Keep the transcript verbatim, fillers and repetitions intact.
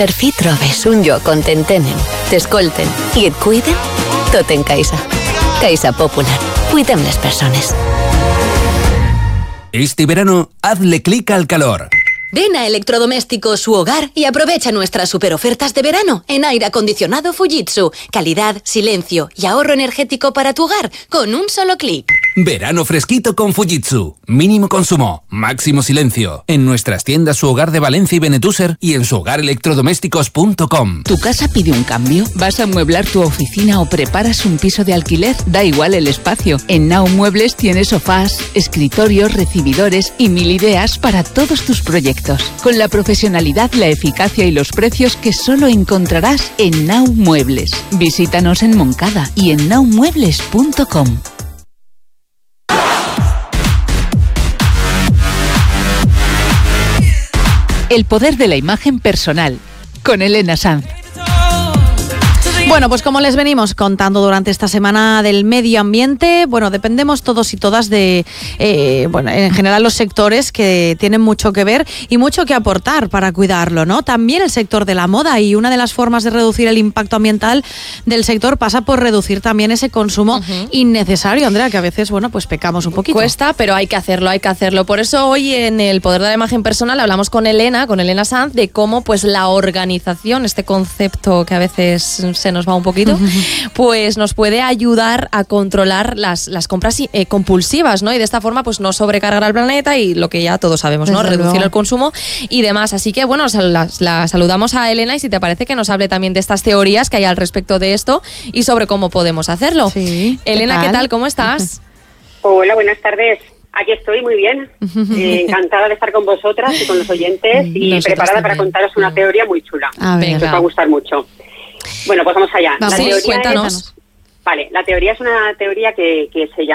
Per fi trobes un lloc on t'entenen, t'escolten i et cuiden? Tot en Caixa. Caixa Popular. Cuidem les persones. Este verano, hazle clic al calor. Ven a Electrodomésticos Su Hogar y aprovecha nuestras superofertas de verano en aire acondicionado Fujitsu. Calidad, silencio y ahorro energético para tu hogar con un solo clic. Verano fresquito con Fujitsu. Mínimo consumo, máximo silencio. En nuestras tiendas Su Hogar de Valencia y Benetúser y en su hogar electrodomésticos punto com. ¿Tu casa pide un cambio? ¿Vas a amueblar tu oficina o preparas un piso de alquiler? Da igual el espacio. En Now Muebles tienes sofás, escritorios, recibidores y mil ideas para todos tus proyectos. Con la profesionalidad, la eficacia y los precios que solo encontrarás en Now Muebles. Visítanos en Moncada y en now muebles punto com. El poder de la imagen personal, con Elena Sanz. Bueno, pues como les venimos contando durante esta semana del medio ambiente, bueno, dependemos todos y todas de, eh, bueno, en general los sectores que tienen mucho que ver y mucho que aportar para cuidarlo, ¿no? También el sector de la moda, y una de las formas de reducir el impacto ambiental del sector pasa por reducir también ese consumo uh-huh. innecesario, Andrea, que a veces, bueno, pues pecamos un poquito. Cuesta, pero hay que hacerlo, hay que hacerlo. Por eso hoy en el Poder de la Imagen Personal hablamos con Elena, con Elena Sanz, de cómo pues la organización, este concepto que a veces se nos va un poquito, pues nos puede ayudar a controlar las, las compras eh, compulsivas, ¿no? Y de esta forma pues no sobrecargar al planeta y lo que ya todos sabemos, ¿no? Desde Reducir luego. El consumo y demás. Así que bueno, la, la saludamos a Elena y si te parece que nos hable también de estas teorías que hay al respecto de esto y sobre cómo podemos hacerlo. Sí. Elena, ¿qué tal? ¿Qué tal? ¿Cómo estás? Hola, buenas tardes. Aquí estoy muy bien, eh, encantada de estar con vosotras y con los oyentes y Nosotros preparada también. Para contaros una teoría muy chula, a ver, que os va a gustar mucho. Bueno, pues vamos allá. Vamos, la teoría cuéntanos. Es, vale, la teoría es una teoría que, que se llama